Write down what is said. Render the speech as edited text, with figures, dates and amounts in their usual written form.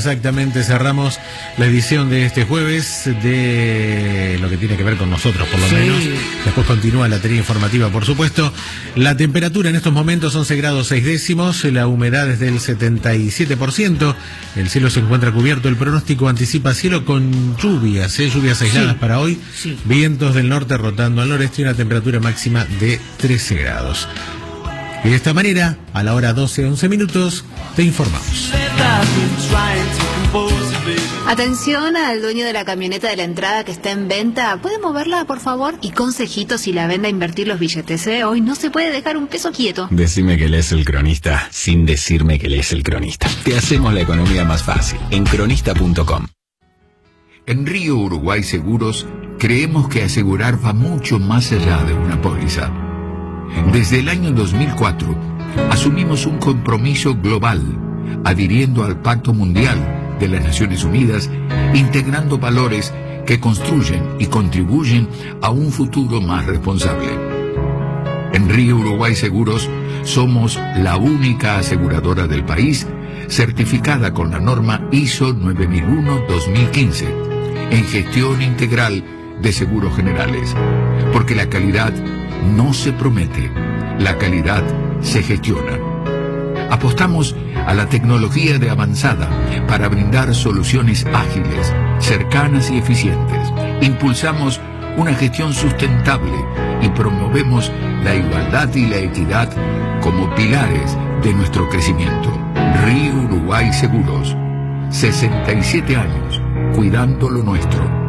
exactamente cerramos la edición de este jueves de lo que tiene que ver con nosotros, por lo menos. Después continúa la tarea informativa, por supuesto. La temperatura en estos momentos 11 grados 6 décimos, la humedad es del 77%, el cielo se encuentra cubierto, el pronóstico anticipa cielo con lluvias, lluvias aisladas para hoy, vientos del norte rotando al noreste y una temperatura máxima de 13 grados. Y de esta manera, a la hora 12:11 minutos, te informamos. Atención al dueño de la camioneta de la entrada que está en venta. ¿Puede moverla, por favor? Y consejito si la vende a invertir los billetes, ¿eh? Hoy no se puede dejar un peso quieto. Decime que lees El Cronista sin decirme que lees El Cronista. Te hacemos la economía más fácil en cronista.com. En Río Uruguay Seguros creemos que asegurar va mucho más allá de una póliza. Desde el año 2004 asumimos un compromiso global, adhiriendo al Pacto Mundial de las Naciones Unidas, integrando valores que construyen y contribuyen a un futuro más responsable. En Río Uruguay Seguros somos la única aseguradora del país certificada con la norma ISO 9001-2015 en gestión integral de seguros generales, porque la calidad no se promete, la calidad se gestiona. Apostamos a la tecnología de avanzada para brindar soluciones ágiles, cercanas y eficientes. Impulsamos una gestión sustentable y promovemos la igualdad y la equidad como pilares de nuestro crecimiento. Río Uruguay Seguros, 67 años, cuidando lo nuestro.